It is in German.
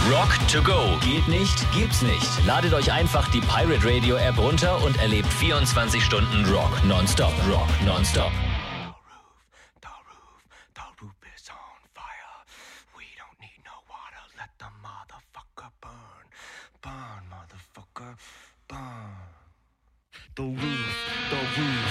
Rock to go. Geht nicht, gibt's nicht. Ladet euch einfach die Pirate Radio App runter und erlebt 24 Stunden Rock nonstop. Rock nonstop. The roof is on fire. We don't need no water. Let the motherfucker burn. Burn, motherfucker, burn. The roof